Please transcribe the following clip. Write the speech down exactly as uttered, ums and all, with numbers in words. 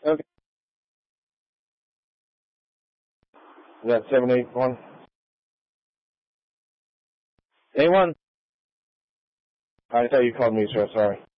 Okay. Is that seven eight one? Anyone? I thought you called me, sir. Sorry.